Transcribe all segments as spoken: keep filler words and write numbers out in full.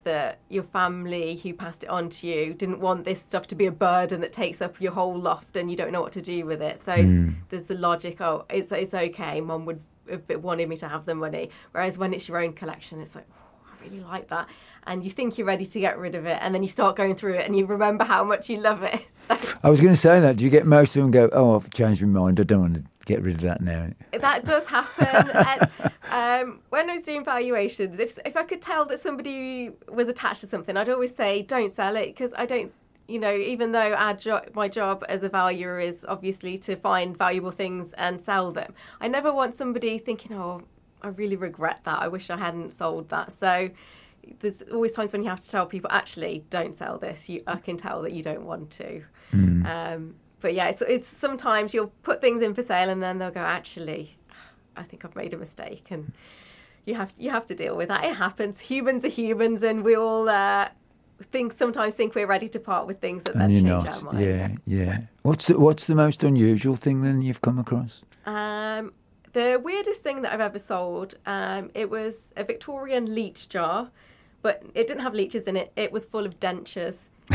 that your family who passed it on to you didn't want this stuff to be a burden that takes up your whole loft and you don't know what to do with it. So mm. there's the logic, oh, it's it's okay, Mum would have wanted me to have the money. Whereas when it's your own collection, it's like, oh, I really like that. And you think you're ready to get rid of it, and then you start going through it and you remember how much you love it. So, I was going to say that. Do you get most of them go, oh, I've changed my mind, I don't want to get rid of that now? That does happen. And um, when I was doing valuations, if if I could tell that somebody was attached to something, I'd always say, don't sell it, because I don't, you know, even though our jo- my job as a valuer is obviously to find valuable things and sell them, I never want somebody thinking, oh, I really regret that, I wish I hadn't sold that. So there's always times when you have to tell people, actually, don't sell this. You, I can tell that you don't want to. Mm. Um, but yeah, it's, it's sometimes you'll put things in for sale and then they'll go, actually, I think I've made a mistake. And you have you have to deal with that. It happens. Humans are humans, and we all uh, think sometimes think we're ready to part with things that then change not. our mind. Yeah, yeah. What's the, what's the most unusual thing then you've come across? Um, the weirdest thing that I've ever sold, um, it was a Victorian leech jar. But it didn't have leeches in it. It was full of dentures.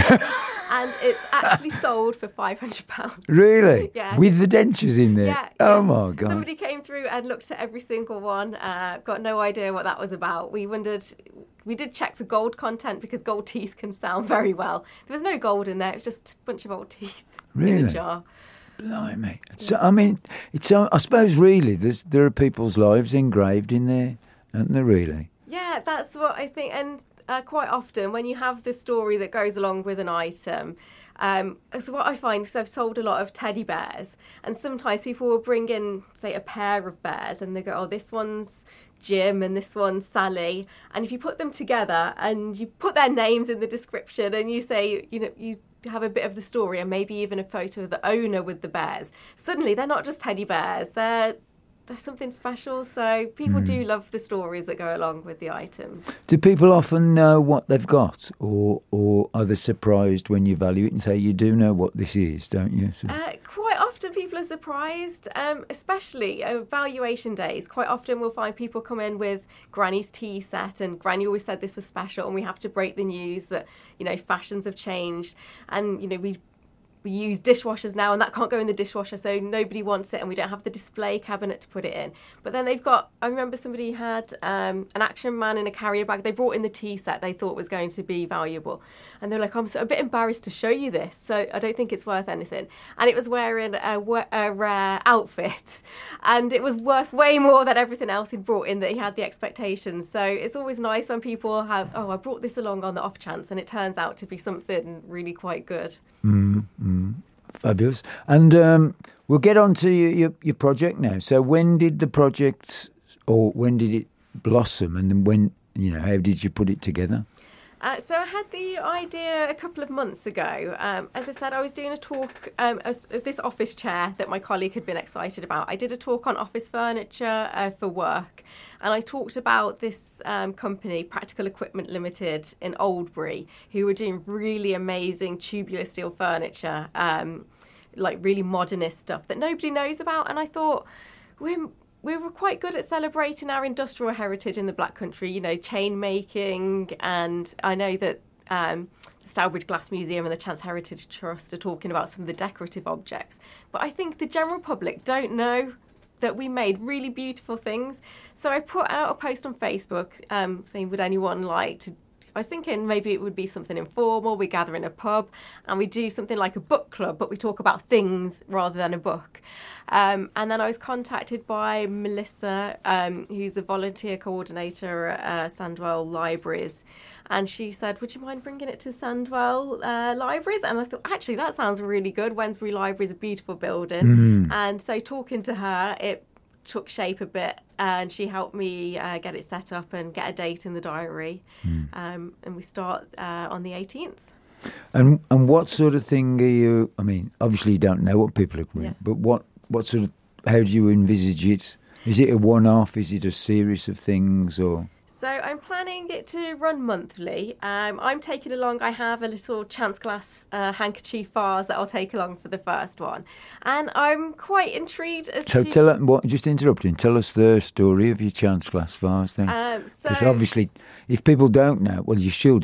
And it's actually sold for five hundred pounds. Really? Yeah. With the dentures in there? Yeah. Oh, yeah. my God. Somebody came through and looked at every single one. Uh, got no idea what that was about. We wondered... We did check for gold content because gold teeth can sound very well. There was no gold in there. It was just a bunch of old teeth really? in a jar. Blimey. So, I mean, it's. Uh, I suppose, really, there's, there are people's lives engraved in there, aren't there, really? Yeah, that's what I think. And uh, quite often when you have the story that goes along with an item, um, so what I find, because I've sold a lot of teddy bears, and sometimes people will bring in, say, a pair of bears, and they go, oh, this one's Jim and this one's Sally. And if you put them together and you put their names in the description and you say, you know, you have a bit of the story and maybe even a photo of the owner with the bears, suddenly they're not just teddy bears, they're There's something special, so people mm. do love the stories that go along with the items. Do people often know what they've got, or or are they surprised when you value it and say, you do know what this is, don't you? So. Uh, quite often people are surprised, um, especially uh, valuation days. Quite often we'll find people come in with Granny's tea set, and Granny always said this was special, and we have to break the news that, you know, fashions have changed, and, you know, we... We use dishwashers now, and that can't go in the dishwasher, so nobody wants it, and we don't have the display cabinet to put it in. But then they've got, I remember somebody had um, an Action Man in a carrier bag. They brought in the tea set they thought was going to be valuable. And they're like, I'm so, a bit embarrassed to show you this, so I don't think it's worth anything. And it was wearing a, a rare outfit, and it was worth way more than everything else he'd brought in that he had the expectations. So it's always nice when people have, oh, I brought this along on the off chance, and it turns out to be something really quite good. Mm-hmm. Fabulous. And um, we'll get on to your, your, your project now. So when did the project, or when did it blossom, and then when, you know, how did you put it together? Uh, so I had the idea a couple of months ago. Um, as I said, I was doing a talk um, of this office chair that my colleague had been excited about. I did a talk on office furniture uh, for work, and I talked about this um, company, Practical Equipment Limited in Oldbury, who were doing really amazing tubular steel furniture, um, like really modernist stuff that nobody knows about. And I thought, we're We were quite good at celebrating our industrial heritage in the Black Country, you know, chain making. And I know that um, the Stourbridge Glass Museum and the Chance Heritage Trust are talking about some of the decorative objects. But I think the general public don't know that we made really beautiful things. So I put out a post on Facebook um, saying, would anyone like to... I was thinking maybe it would be something informal. We gather in a pub and we do something like a book club, but we talk about things rather than a book. Um, and then I was contacted by Melissa, um, who's a volunteer coordinator at uh, Sandwell Libraries. And she said, would you mind bringing it to Sandwell uh, Libraries? And I thought, actually, that sounds really good. Wensbury Library is a beautiful building. Mm. And so talking to her, it took shape a bit, and she helped me uh, get it set up and get a date in the diary. Mm. Um, and we start uh, on the eighteenth. And and what sort of thing are you, I mean, obviously you don't know what people are doing, yeah. but what, what sort of, how do you envisage it? Is it a one-off? Is it a series of things, or...? So I'm planning it to run monthly. Um, I'm taking along, I have a little Chance Glass uh, handkerchief vase that I'll take along for the first one. And I'm quite intrigued as so to... So tell us, what, just interrupting, tell us the story of your Chance Glass vase then. Um, so... Because obviously, if people don't know, well, you should.